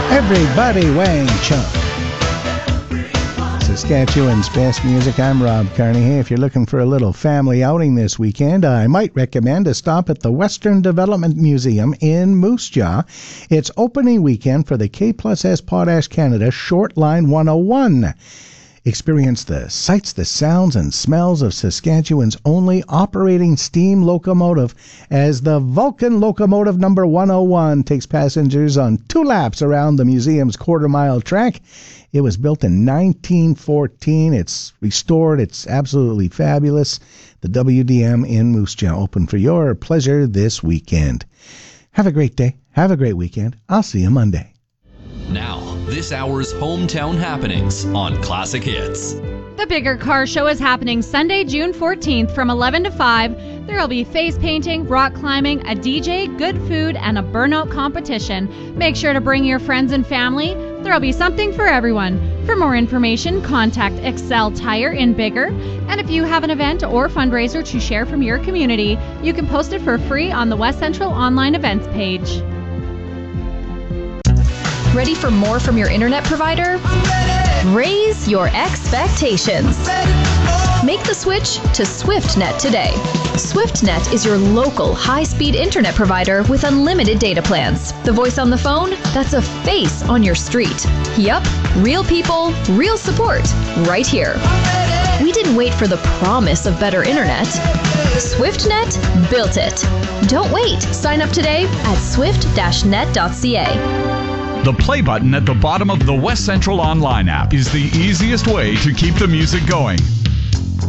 Everybody Wang Chung. Saskatchewan's best music. I'm Rob Carney. If you're looking for a little family outing this weekend, I might recommend a stop at the Western Development Museum in Moose Jaw. It's opening weekend for the K+S Potash Canada Short Line 101. Experience the sights, the sounds, and smells of Saskatchewan's only operating steam locomotive as the Vulcan Locomotive Number 101 takes passengers on 2 laps around the museum's quarter-mile track. It was built in 1914. It's restored. It's absolutely fabulous. The WDM in Moose Jaw, open for your pleasure this weekend. Have a great day. Have a great weekend. I'll see you Monday. Now, this hour's hometown happenings on Classic Hits. The Bigger Car Show is happening Sunday, June 14th from 11 to 5. There will be face painting, rock climbing, a DJ, good food, and a burnout competition. Make sure to bring your friends and family. There will be something for everyone. For more information, contact Excel Tire in Bigger. And if you have an event or fundraiser to share from your community, you can post it for free on the West Central online events page. Ready for more from your internet provider? Raise your expectations. Make the switch to SwiftNet today. SwiftNet is your local high-speed internet provider with unlimited data plans. The voice on the phone? That's a face on your street. Yup, real people, real support, right here. We didn't wait for the promise of better internet. SwiftNet built it. Don't wait. Sign up today at swift-net.ca. The play button at the bottom of the West Central Online app is the easiest way to keep the music going.